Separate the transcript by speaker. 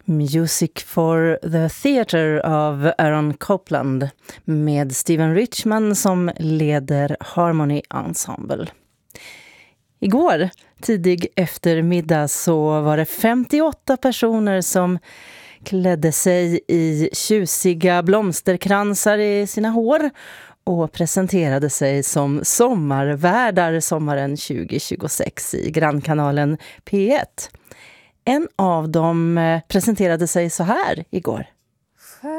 Speaker 1: Music for the Theatre av Aaron Copland med Steven Richman som leder Harmony Ensemble. Igår, tidig eftermiddag, så var det 58 personer som klädde sig i tjusiga blomsterkransar i sina hår och presenterade sig som sommarvärdar sommaren 2026 i grannkanalen P1. En av dem presenterade sig så här igår.